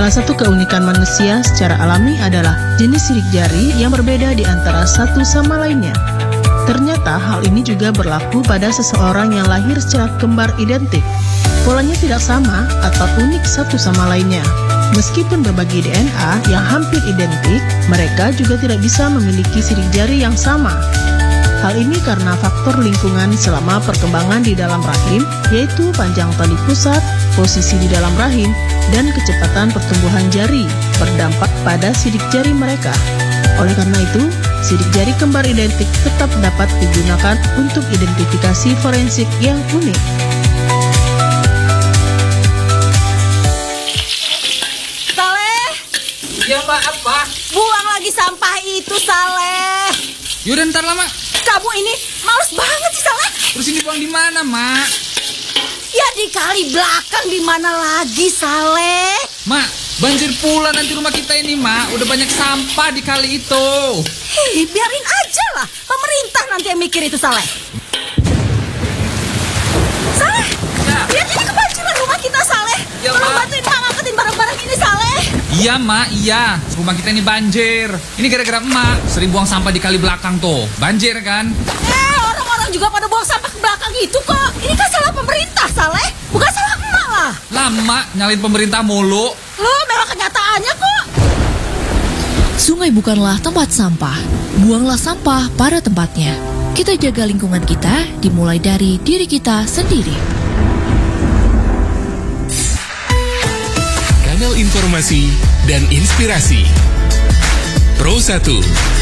Salah satu keunikan manusia secara alami adalah jenis sidik jari yang berbeda di antara satu sama lainnya. Ternyata hal ini juga berlaku pada seseorang yang lahir secara kembar identik. Polanya tidak sama atau unik satu sama lainnya. Meskipun berbagi DNA yang hampir identik, mereka juga tidak bisa memiliki sidik jari yang sama. Hal ini karena faktor lingkungan selama perkembangan di dalam rahim, yaitu panjang tali pusat, posisi di dalam rahim, dan kecepatan pertumbuhan jari berdampak pada sidik jari mereka. Oleh karena itu, sidik jari kembar identik tetap dapat digunakan untuk identifikasi forensik yang unik. Saleh! Iya Mbak, apa? Buang lagi sampah itu, Saleh! Yaudah ntar lah Mak. Kamu ini males banget sih, Saleh! Terus ini buang di mana Mak? Ya di kali belakang, di mana lagi, Saleh? Mak, banjir pula nanti rumah kita ini Mak. Udah banyak sampah di kali itu. Hei, biarin aja lah. Pemerintah nanti yang mikir itu, Saleh. Saleh, Ya. lihat ini kebanjiran rumah kita, Saleh. Ya, Tolong Mak. bantuin Mak ngangkatin barang-barang ini, Saleh. Iya Mak, iya. Rumah kita ini banjir. Ini gara-gara Emak sering buang sampah di kali belakang tuh. Banjir kan? Orang-orang juga pada buang sampah ke belakang itu kok. Ini kan salah pemerintah, Saleh. Bukan salah emak lah. Lama nyalain pemerintah mulu. Loh, memang kenyataannya kok. Sungai bukanlah tempat sampah. Buanglah sampah pada tempatnya. Kita jaga lingkungan kita dimulai dari diri kita sendiri. Kanal informasi dan inspirasi Pro 1